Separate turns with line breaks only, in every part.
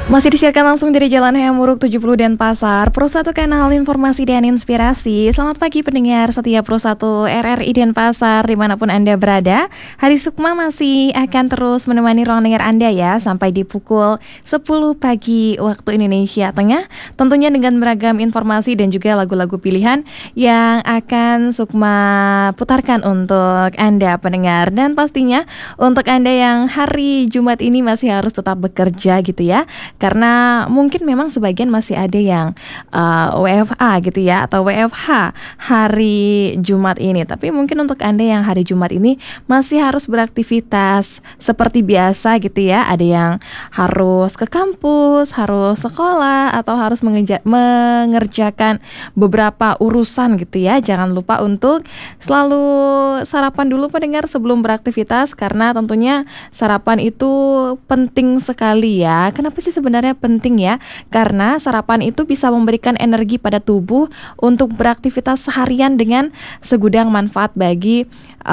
Masih disiarkan langsung dari Jalan Hayamuruk 70 Denpasar, Pro 1 Kanal Informasi dan Inspirasi. Selamat pagi pendengar setia Pro 1 RRI Denpasar dimanapun Anda berada. Hari Sukma masih akan terus menemani ruang dengar Anda ya, sampai di pukul 10 pagi waktu Indonesia Tengah. Tentunya dengan beragam informasi dan juga lagu-lagu pilihan yang akan Sukma putarkan untuk Anda pendengar. Dan pastinya untuk Anda yang hari Jumat ini masih harus tetap bekerja gitu ya, karena mungkin memang sebagian masih ada yang WFA gitu ya, atau WFH hari Jumat ini. Tapi mungkin untuk Anda yang hari Jumat ini masih harus beraktivitas seperti biasa gitu ya. Ada yang harus ke kampus, harus sekolah, atau harus mengerjakan beberapa urusan gitu ya. Jangan lupa untuk selalu sarapan dulu pendengar sebelum beraktivitas, karena tentunya sarapan itu penting sekali ya. Kenapa sih sebenarnya penting ya? Karena sarapan itu bisa memberikan energi pada tubuh untuk beraktivitas seharian dengan segudang manfaat bagi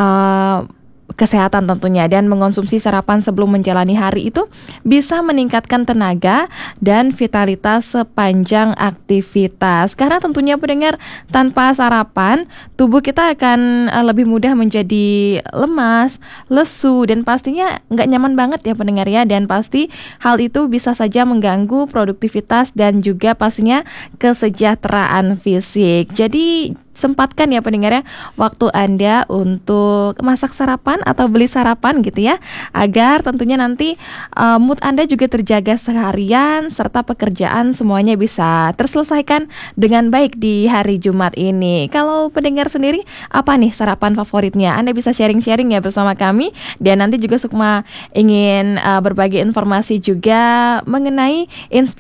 kesehatan tentunya. Dan mengonsumsi sarapan sebelum menjalani hari itu bisa meningkatkan tenaga dan vitalitas sepanjang aktivitas. Karena tentunya pendengar, tanpa sarapan tubuh kita akan lebih mudah menjadi lemas, lesu, dan pastinya nggak nyaman banget ya pendengar ya. Dan pasti hal itu bisa saja mengganggu produktivitas dan juga pastinya kesejahteraan fisik. Jadi sempatkan ya pendengarnya waktu Anda untuk masak sarapan atau beli sarapan gitu ya, agar tentunya nanti mood Anda juga terjaga seharian, serta pekerjaan semuanya bisa terselesaikan dengan baik di hari Jumat ini. Kalau pendengar sendiri, apa nih sarapan favoritnya? Anda bisa sharing-sharing ya bersama kami. Dan nanti juga Sukma ingin berbagi informasi juga mengenai inspirasi